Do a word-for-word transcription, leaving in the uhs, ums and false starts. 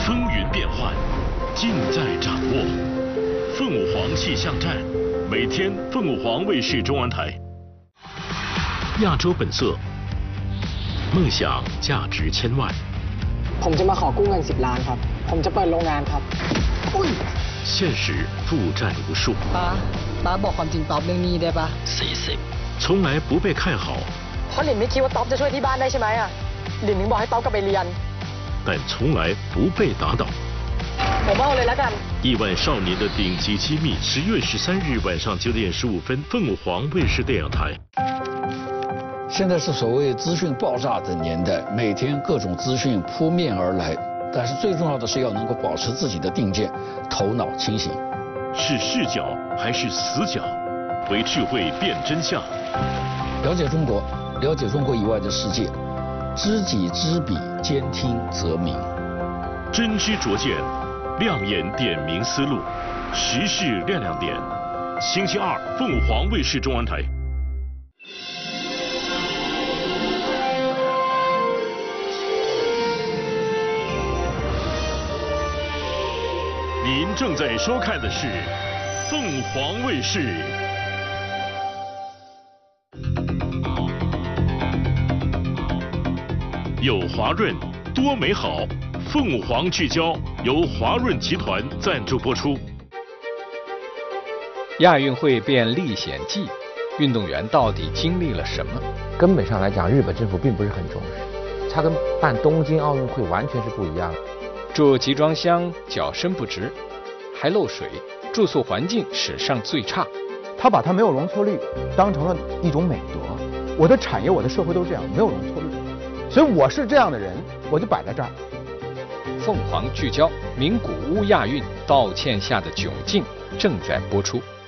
风云变幻，尽在掌握。凤舞凰气象站，每天凤舞凰卫视中文台。亚洲本色，梦想价值千万。 ผมจะมาขอกู้เงินสิบล้านครับผมจะเปิดโรงงานครับอุ้ย现实负债无数。 ป้าป้าบอกความจริงต๊อบเรื่องนี้ได้ปะสี่สิบ从来不被看好。 เพราะหลินไม่คิดว่าต๊อบจะช่วยที่บ้านได้ใช่ไหมอ่ะหลินถึงบอกให้ต๊อบกลับไปเรียน但从来不被打倒。 ผมเอาเลยแล้วกัน亿万少年的顶级机密，十月十三日晚上九点十五分，凤舞凰卫视电影台。 现在是所谓资讯爆炸的年代，每天各种资讯扑面而来，但是最重要的是要能够保持自己的定见，头脑清醒。 是视角还是死角？为智慧辨真相。 了解中国，了解中国以外的世界。知己知彼，兼听则明。 真知灼见，亮眼点明思路，时事亮亮点。星期二，凤舞凰卫视中文台。您正在收看的是凤凰卫视。有华润，多美好。凤舞凰聚焦由华润集团赞助播出。 亚运会变历险记，运动员到底经历了什么？ 根本上来讲，日本政府并不是很重视，它跟办东京奥运会完全是不一样的。 住集装箱脚伸不直，还漏水，住宿环境史上最差。 他把他没有容错率当成了一种美德。我的产业，我的社会都是这样，没有容错率。所以我是这样的人，我就摆在这儿。 凤凰聚焦名古屋亚运道歉下的窘境正在播出。